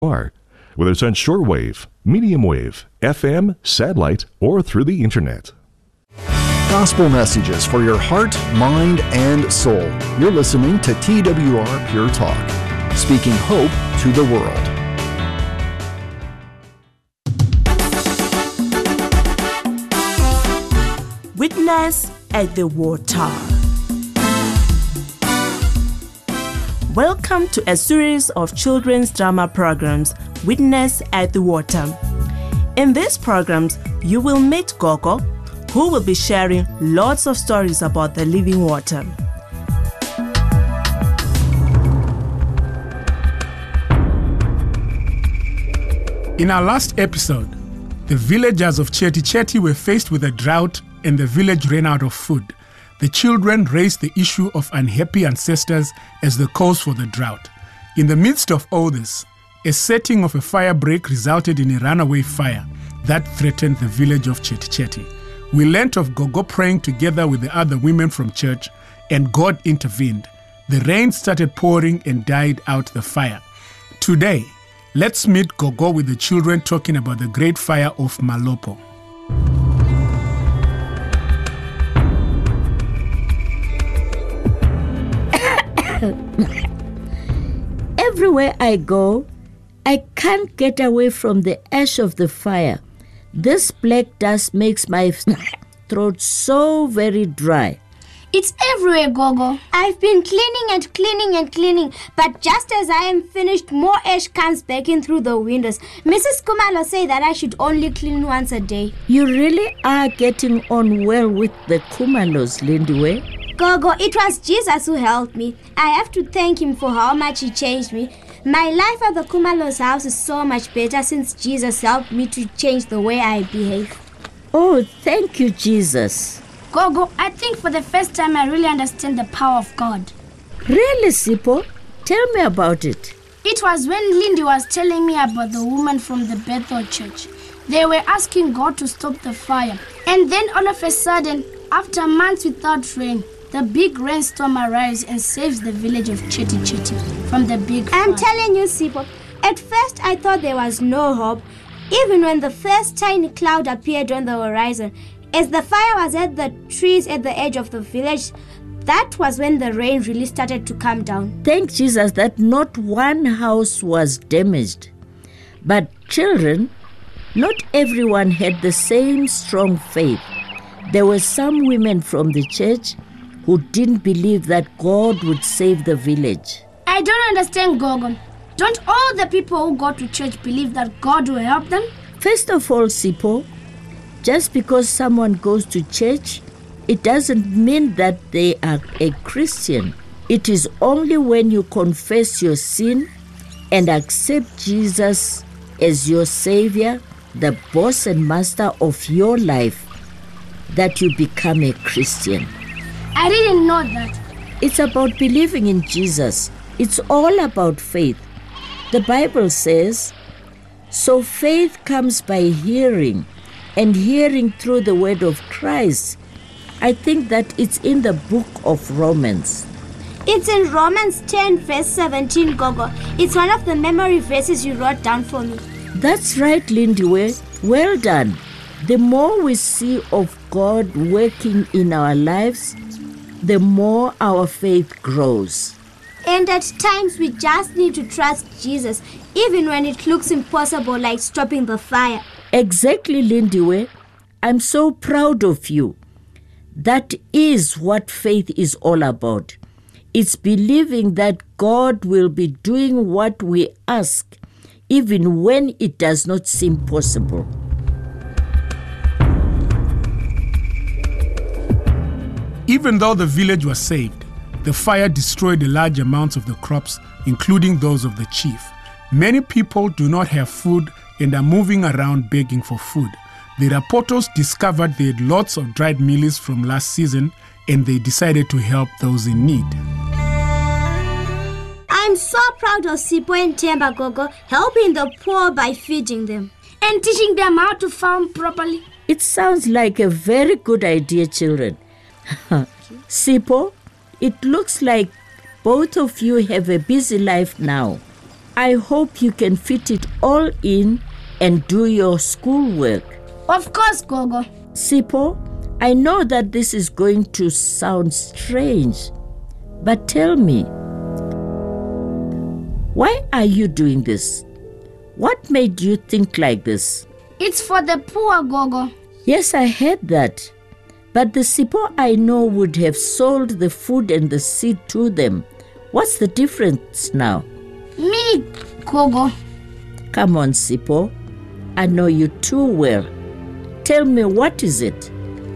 are, whether it's on shortwave, medium wave, FM, satellite, or through the internet. Gospel messages for your heart, mind, and soul. You're listening to TWR Pure Talk, speaking hope to the world. Witness at the Water. Welcome to a series of children's drama programs, Witness at the Water. In these programs, you will meet Gogo, who will be sharing lots of stories about the living water. In our last episode, the villagers of Chetty Chetty were faced with a drought and the village ran out of food. The children raised the issue of unhappy ancestors as the cause for the drought. In the midst of all this, a setting of a fire break resulted in a runaway fire that threatened the village of Chetty Chetty. We learnt of Gogo praying together with the other women from church, and God intervened. The rain started pouring and died out the fire. Today, let's meet Gogo with the children talking about the great fire of Malopo. Everywhere I go, I can't get away from the ash of the fire. This black dust makes my throat so very dry. It's everywhere, Gogo. I've been cleaning, but just as I am finished, more ash comes back in through the windows. Mrs. Kumalo said that I should only clean once a day. You really are getting on well with the Kumalos, Lindiwe. Gogo, it was Jesus who helped me. I have to thank him for how much he changed me. My life at the Kumalos house is so much better since Jesus helped me to change the way I behave. Oh, thank you, Jesus. Gogo, I think for the first time I really understand the power of God. Really, Sipho? Tell me about it. It was when Lindy was telling me about the woman from the Bethel church. They were asking God to stop the fire. And then all of a sudden, after months without rain, the big rainstorm arrives and saves the village of Chetty Chetty from the big fire. I'm telling you, Sipho, at first I thought there was no hope. Even when the first tiny cloud appeared on the horizon, as the fire was at the trees at the edge of the village, that was when the rain really started to come down. Thank Jesus that not one house was damaged. But children, not everyone had the same strong faith. There were some women from the church who didn't believe that God would save the village. I don't understand, Gogo. Don't all the people who go to church believe that God will help them? First of all, Sipho, just because someone goes to church, it doesn't mean that they are a Christian. It is only when you confess your sin and accept Jesus as your Savior, the boss and master of your life, that you become a Christian. I didn't know that. It's about believing in Jesus. It's all about faith. The Bible says, so faith comes by hearing, and hearing through the word of Christ. I think that it's in the book of Romans. It's in Romans 10 verse 17, Gogo. It's one of the memory verses you wrote down for me. That's right, Lindiwe. Well done. The more we see of God working in our lives, the more our faith grows. And at times we just need to trust Jesus, even when it looks impossible, like stopping the fire. Exactly, Lindiwe. I'm so proud of you. That is what faith is all about. It's believing that God will be doing what we ask, even when it does not seem possible. Even though the village was saved, the fire destroyed a large amount of the crops, including those of the chief. Many people do not have food and are moving around begging for food. The Rapotos discovered they had lots of dried mealies from last season, and they decided to help those in need. I'm so proud of Sipho and Themba, Gogo, helping the poor by feeding them and teaching them how to farm properly. It sounds like a very good idea, children. Sipho, it looks like both of you have a busy life now. I hope you can fit it all in and do your schoolwork. Of course, Gogo. Sipho, I know that this is going to sound strange, but tell me, why are you doing this? What made you think like this? It's for the poor, Gogo. Yes, I heard that. But the Sipho I know would have sold the food and the seed to them. What's the difference now? Me, Gogo. Come on, Sipho. I know you too well. Tell me, what is it?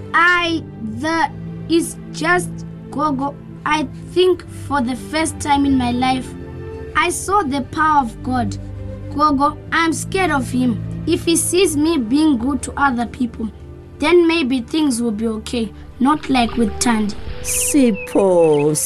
It's just, Gogo, I think for the first time in my life, I saw the power of God. Gogo, I'm scared of him. If he sees me being good to other people, then maybe things will be okay, not like with Thandi. Sipho,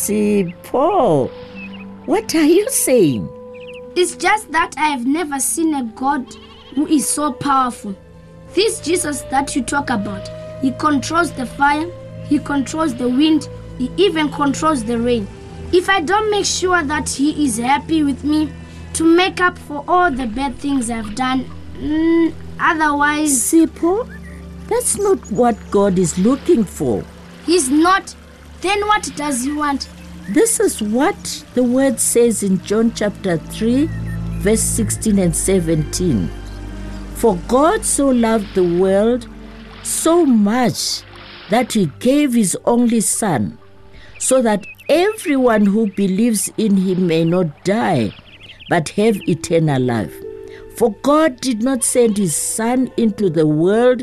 what are you saying? It's just that I have never seen a God who is so powerful. This Jesus that you talk about, he controls the fire, he controls the wind, he even controls the rain. If I don't make sure that he is happy with me to make up for all the bad things I've done, otherwise... Sipho, that's not what God is looking for. He's not. Then what does he want? This is what the word says in John chapter 3, verse 16 and 17. For God so loved the world so much that he gave his only Son, so that everyone who believes in him may not die, but have eternal life. For God did not send his Son into the world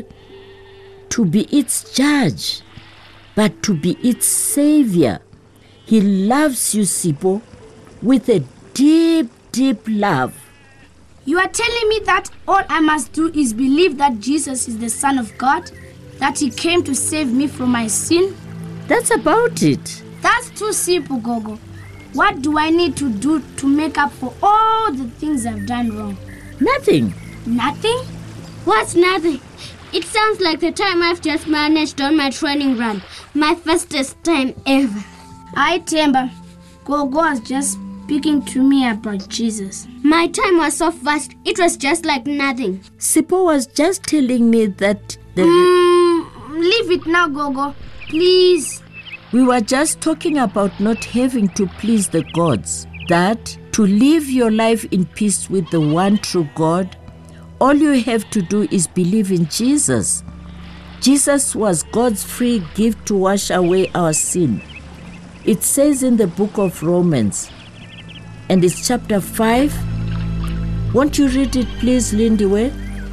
to be its judge, but to be its Savior. He loves you, Sipho, with a deep, deep love. You are telling me that all I must do is believe that Jesus is the Son of God, that he came to save me from my sin? That's about it. That's too simple, Gogo. What do I need to do to make up for all the things I've done wrong? Nothing. Nothing? What's nothing? It sounds like the time I've just managed on my training run. My fastest time ever. I Themba, Gogo was just speaking to me about Jesus. My time was so fast, it was just like nothing. Sipho was just telling me that leave it now, Gogo. Please. We were just talking about not having to please the gods. That to live your life in peace with the one true God, all you have to do is believe in Jesus. Jesus was God's free gift to wash away our sin. It says in the book of Romans, and it's chapter 5. Won't you read it, please, Lindiwe?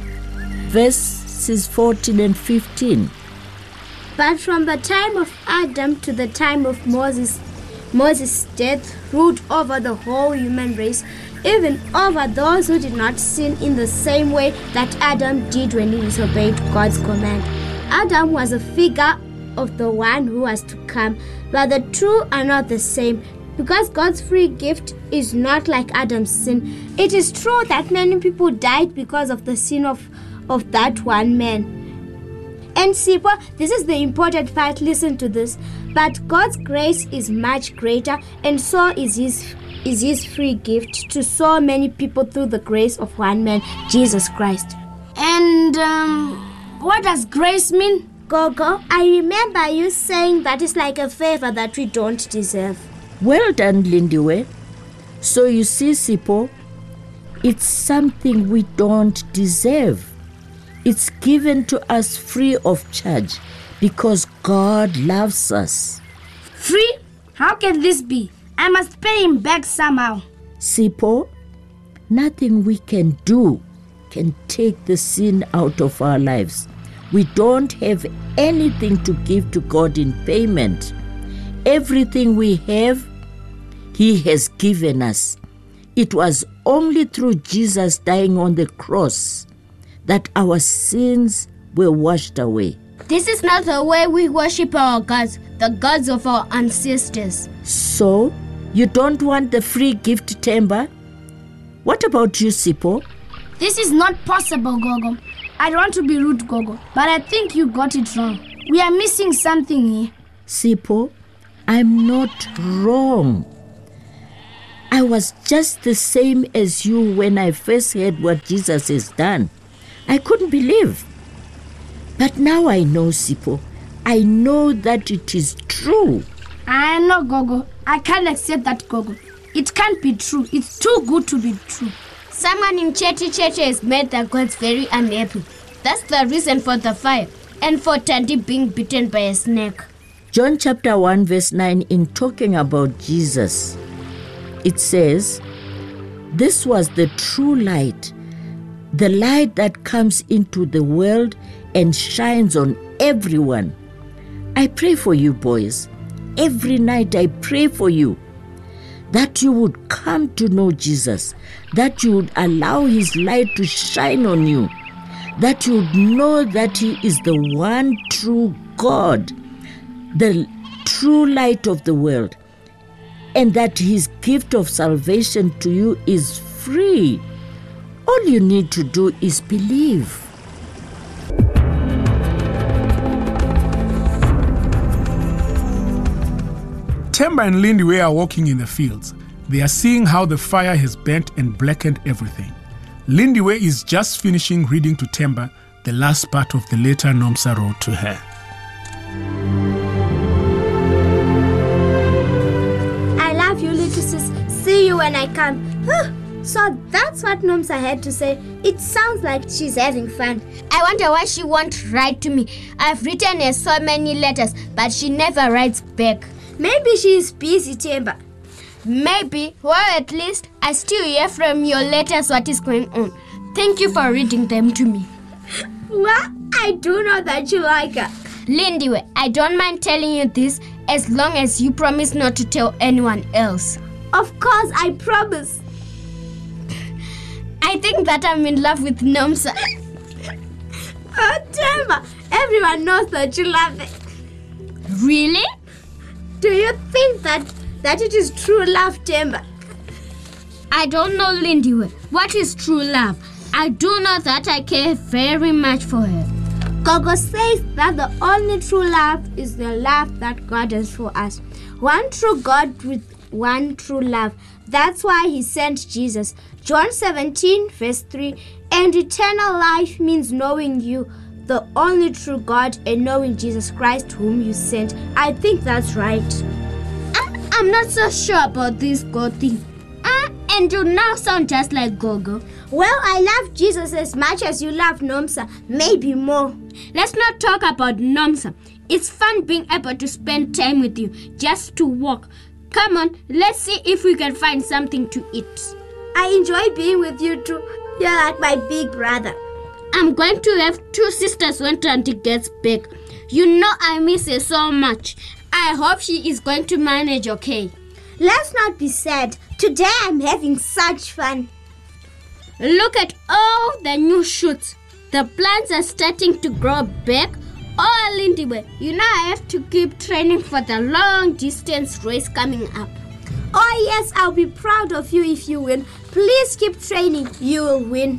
Verses 14 and 15. But from the time of Adam to the time of Moses' death ruled over the whole human race, even over those who did not sin in the same way that Adam did when he disobeyed God's command. Adam was a figure of the one who was to come, but the two are not the same, because God's free gift is not like Adam's sin. It is true that many people died because of the sin of that one man. And Sipho, this is the important part, listen to this. But God's grace is much greater, and so is his free gift to so many people through the grace of one man, Jesus Christ. And what does grace mean? Gogo, I remember you saying that it's like a favor that we don't deserve. Well done, Lindiwe. So you see, Sipho, it's something we don't deserve. It's given to us free of charge because God loves us. Free? How can this be? I must pay him back somehow. Sipho, nothing we can do can take the sin out of our lives. We don't have anything to give to God in payment. Everything we have, he has given us. It was only through Jesus dying on the cross that our sins were washed away. This is not the way we worship our gods, the gods of our ancestors. So, you don't want the free gift, Themba? What about you, Sipho? This is not possible, Gogo. I don't want to be rude, Gogo, but I think you got it wrong. We are missing something here. Sipho, I'm not wrong. I was just the same as you when I first heard what Jesus has done. I couldn't believe. But now I know, Sipho. I know that it is true. I know, Gogo. I can't accept that, Gogo. It can't be true. It's too good to be true. Someone in Cheti has made the gods very unhappy. That's the reason for the fire and for Tandi being bitten by a snake. John chapter 1 verse 9, in talking about Jesus, it says, "This was the true light, the light that comes into the world and shines on everyone." I pray for you, boys. Every night I pray for you that you would come to know Jesus, that you would allow his light to shine on you, that you would know that he is the one true God, the true light of the world, and that his gift of salvation to you is free. All you need to do is believe. Themba and Lindiwe are walking in the fields. They are seeing how the fire has burnt and blackened everything. Lindiwe is just finishing reading to Themba the last part of the letter Nomsa wrote to her. I love you, little sis. See you when I come. So that's what Nomsa had to say. It sounds like she's having fun. I wonder why she won't write to me. I've written her so many letters, but she never writes back. Maybe she's busy, Themba. Maybe. Well, at least I still hear from your letters what is going on. Thank you for reading them to me. Well, I do know that you like her. Lindiwe, I don't mind telling you this as long as you promise not to tell anyone else. Of course, I promise. I think that I'm in love with Nomsa. Oh, Themba, everyone knows that you love it. Really? Do you think that it is true love, Themba? I don't know, Lindiwe. What is true love? I do know that I care very much for her. Gogo says that the only true love is the love that God has for us. One true God with one true love. That's why he sent Jesus. John 17 verse 3. And eternal life means knowing you, the only true God, and knowing Jesus Christ whom you sent. I think that's right. I'm not so sure about this God thing. And you now sound just like Gogo. Well, I love Jesus as much as you love Nomsa, maybe more. Let's not talk about Nomsa. It's fun being able to spend time with you, just to walk. Come on, let's see if we can find something to eat. I enjoy being with you too. You're like my big brother. I'm going to have 2 sisters when Tanti gets back. You know I miss her so much. I hope she is going to manage okay. Let's not be sad. Today I'm having such fun. Look at all the new shoots. The plants are starting to grow back. Oh, Lindiwe, you know I have to keep training for the long distance race coming up. Oh yes, I'll be proud of you if you win. Please keep training. You will win.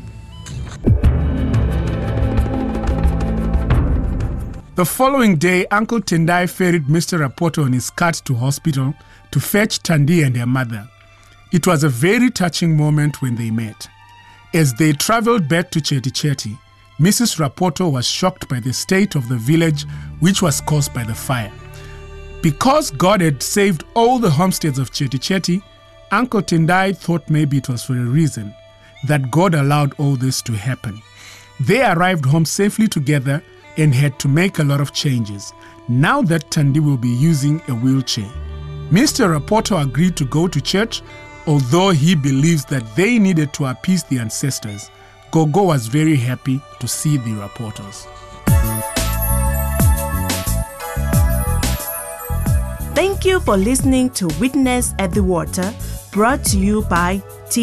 The following day, Uncle Tendai ferried Mr. Rapoto on his cart to hospital to fetch Tandi and her mother. It was a very touching moment when they met. As they traveled back to Cheti Cheti, Mrs. Rapoto was shocked by the state of the village, which was caused by the fire. Because God had saved all the homesteads of Cheti Cheti, Uncle Tendai thought maybe it was for a reason that God allowed all this to happen. They arrived home safely together and had to make a lot of changes, now that Tandi will be using a wheelchair. Mr. Rapoto agreed to go to church, although he believes that they needed to appease the ancestors. Gogo was very happy to see the Rapotos. Thank you for listening to Witness at the Water, brought to you by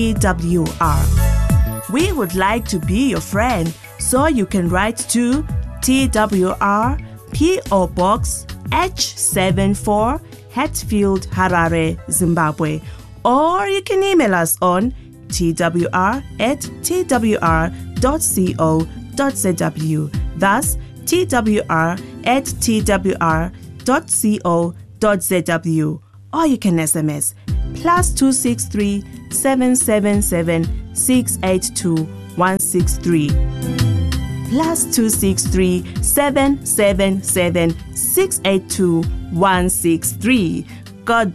TWR. We would like to be your friend, so you can write to TWR P.O. Box H74 Hatfield, Harare, Zimbabwe, or you can email us on twr@twr.co.zw. That's twr@twr.co.zw. Or you can SMS +263 777 682 163. +263 777 682 163. God